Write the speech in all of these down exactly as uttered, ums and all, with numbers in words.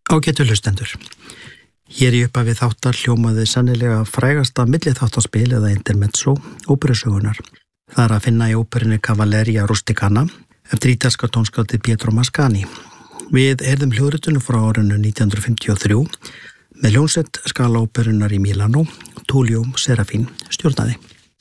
Ágætu hlustendur. Hér í upphafi þáttar hljómaði sennilega frægasta milliþáttaspil eða intermezzo óperusögunar. Það er að finna í óperunni Cavalleria Rusticana eftir ítalska tónskáldið Pietro Mascagni. Við heyrðum hljóðritun frá árinu nítján hundruð fimmtíu og þrjú með hljómsveit skalaóperunnar í Milano, Tullio Serafin stjórnaði.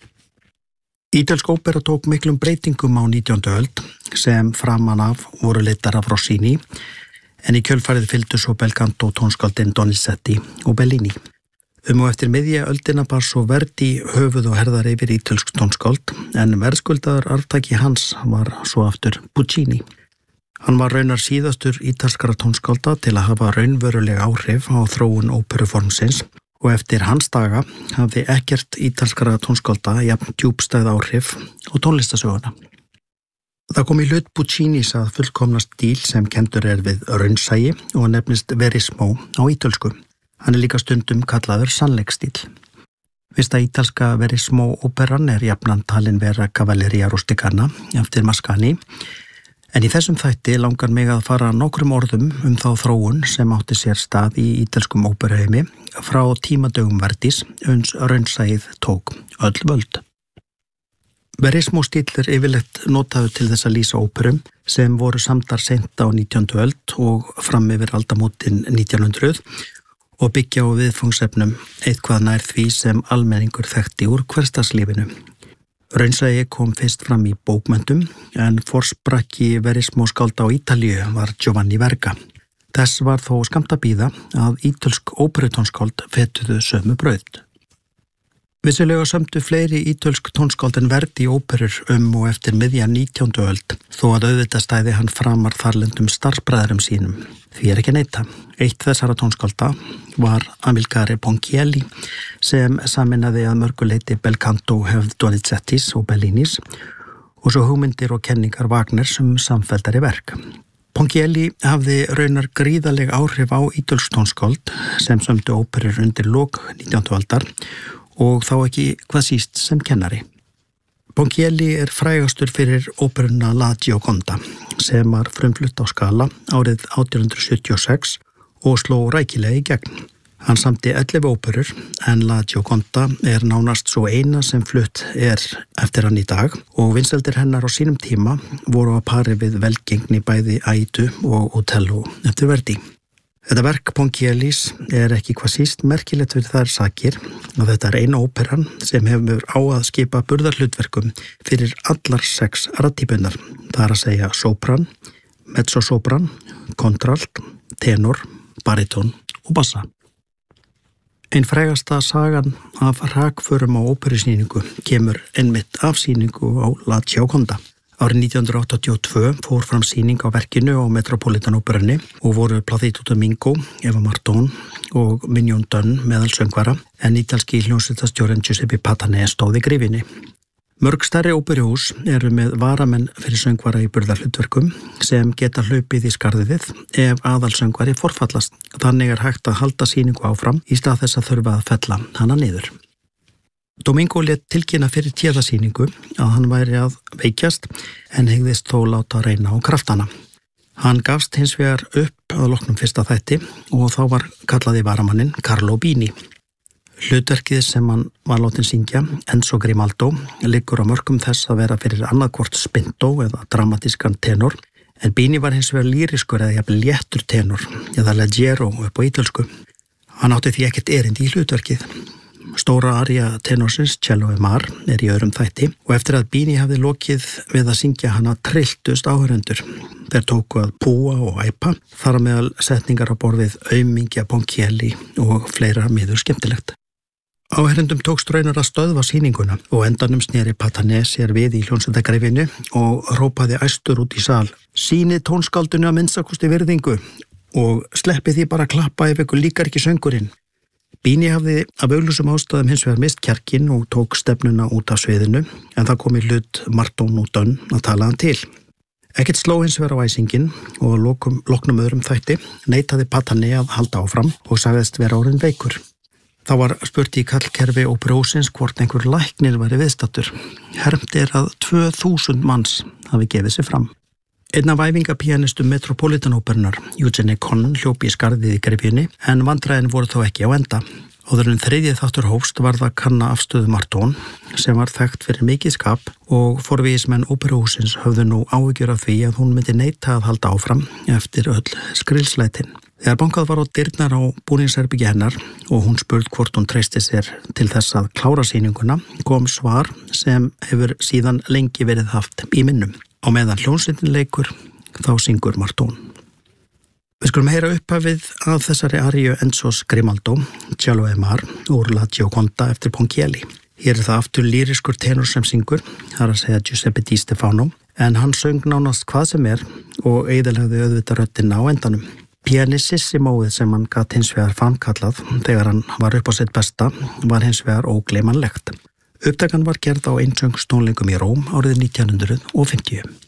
Ítalsk ópera tók miklum breytingum á nítjándu öld sem framan af voru leiddar af Rossini, en í kjölfarið fylgdu svo belcanto tónskáldin Donizetti og Bellini. Um og eftir miðja öldina bar svo Verdi höfuð og herðar yfir ítölsk tónskáld, en verðskuldaður arftaki hans var svo aftur Puccini. Hann var raunar síðastur ítalskara tónskálda til að hafa raunveruleg áhrif á þróun óperuformsins og eftir hans daga hafði ekkert ítalskara tónskálda jafn djúpstæð áhrif á tónlistasöguna. Það kom í hlut Puccinis að fullkomna stíl sem kendur er við raunsæi og nefnist verismo á ítölsku. Hann er líka stundum kallaður sannleiksstíl. Fyrsta ítalska verismo óperan er jafnan talin vera Cavalleria Rusticana eftir Mascagni, en í þessum þætti langar mig að fara nokkrum orðum um þá þróun sem átti sér stað í ítölskum óperuheimi frá tímadögum Verdis uns raunsæið tók öll völd. Verismo stíll er yfirleitt notaður til þess að lýsa óperum sem voru samdar seint á nítjándu öld og fram yfir aldamótin nítján hundruð og byggja á viðfangsefnum eitthvað nær því sem almenningur þekkti úr hversdagslífinu. Raunsæi kom fyrst fram í bókmenntum en forsprakki verismo skálda á Ítalíu var Giovanni Verga. Þess var þó skammt að bíða að ítölsk óperutónskáld fetuðu sömu braut. Vissulega sömdu fleiri ítölsk tónskáld en Verdi óperur um og eftir miðja nítjándu öld, þó að auðvitað stæði hann framar þarlendum starfsbræðrum sínum. Því er ekki að neita. Eitt þessara tónskálda var Amilcare Ponchielli sem saminaði að mörguleiti belcanto hefð Donizettis og Bellinis og svo hugmyndir og kenningar Wagners um samfelldari verk. Ponchielli hafði raunar gríðaleg áhrif á ítölsk tónskáld sem sömdu óperur undir lok nítjándu aldar og þá ekki hvað síst sem kennari. Ponchielli er frægastur fyrir óperuna La Gioconda sem var frumflutt á Skala árið átján hundruð sjötíu og sex og sló rækilega í gegn. Hann samdi ellefu óperur en La Gioconda er nánast svo eina sem flutt er eftir hann í dag og vinsældir hennar á sínum tíma voru að pari við velgengni bæði Aidu og Otello eftir Verdi. Þetta verk Ponchiellis er ekki hvað síst merkilegt fyrir þær sakir og þetta er eina óperan sem hefur á að skipa burðarhlutverkum fyrir allar sex raddtípunar. Það er að segja sopran, mezzosopran, kontralt, tenor, baritón og bassa. Ein frægasta sagan af hrakförum á óperusýningu kemur einmitt af sýningu á La Gioconda. Árið nítján hundruð áttatíu og tvö fór fram sýning á verkinu á Metropolitan óperunni og voru Placido Domingo, Eva Martón og Mignon Dunn meðal söngvara en ítalski hljómsveitarstjórinn Giuseppe Patane stóð í gryfjunni. Mörg stærri óperuhús eru með varamenn fyrir söngvara í burðarhlutverkum sem geta hlaupið í skarðið ef aðalsöngvari forfallast. Þannig er hægt að halda sýningu áfram í stað þess að þurfa að fella hana niður. Domingo lét tilkynna fyrir téðasýningu að hann væri að veikjast en hegðist þó láta reyna á kraftana. Hann gafst hins vegar upp að loknum fyrsta þætti og þá var kallaði varamannin Carlo Bini. Hlutverkið sem hann var látin syngja, Enzo Grimaldo, liggur á mörkum þess að vera fyrir annarkvort spinto eða dramatískan tenor, en Bini var hins vegar lýriskur eða jafnvel léttur tenor eða leggero upp á ítölsku. Hann átti því ekkert erindi í hlutverkið. Stóra aria tenorsins, Cello e Mar, er í öðrum þætti og eftir að Bini hafði lokið við að syngja hana trilltust áhörendur. Þeir tóku að púa og æpa, þar meðal setningar á borð við aumingja Ponchielli og fleira miður skemmtilegt. Áherendum tókst raunar að stöðva sýninguna og endanum sneri Patane sér við í hljómsveitargryfjunni og rópaði æstur út í sal: "Sýnið tónskáldinu að minnstakosti virðingu og sleppið því bara að klappa ef ykkur líkar ekki söngurinn." Bini hafði af augljósum ástæðum hins vegar mist kjarkinn og tók stefnuna út af sviðinu en það kom í hlut Martón og Dunn að tala hann til. Ekkert sló hins vegar á æsingin og lokum, loknum öðrum þætti neitaði Patane að halda áfram og sagðist vera orðinn veikur. Þá var spurt í kallkerfi óperuhússins hvort einhver læknir væri viðstattur. Hermt er að tvö þúsund manns hafi gefið sig fram. Einn af æfingapíanistum Metropolitan-óperunar, Eugene Conn, hljóp í skarðið í gryfjunni en vandræðin voru þó ekki á enda. Áður en þriðji þáttur hófst var það kanna afstöðu Martón sem var þekkt fyrir mikið skap og forvígismenn óperuhúsins höfðu nú áhyggjur af því að hún myndi neita að halda áfram eftir öll skrilslætin. Þegar bankað var á dyrnar á búningsherbergi hennar og hún spurð hvort hún treysti sér til þess að klára sýninguna kom svar sem hefur síðan lengi verið haft í minnum. Á meðan hljómsveitin leikur, þá syngur Martón. Við skulum heyra upphafið af þessari aríu Enzos Grimaldo, Cielo e Mar, úr La Gioconda eftir Ponchielli. Hér er það aftur lýriskur tenor sem syngur, það er að segja Giuseppe Di Stefano, en hann söng nánast hvað sem er og eyðilegði auðvitað röddina á endanum. Pianissimoið sem hann gat hins vegar framkallað þegar hann var upp á sitt besta var hins vegar ógleymanlegt. Upptakan var gerð á einsöngstónleikum í Róm árið nítján hundruð fimmtíu.